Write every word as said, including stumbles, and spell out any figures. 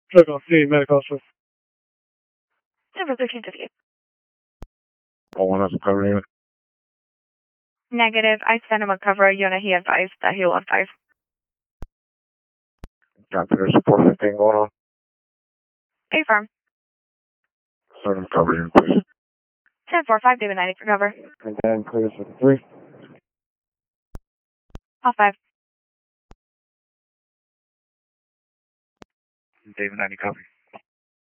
Check on C, medical assist. Number thirteen fifty. Oh, one has a cover unit. Negative. I sent him a cover unit. He advised that he left five. Got their support fifteen going on. Affirm. Send them cover unit, please. ten four five, David ninety for cover. And then clear for three. All five. David ninety copy.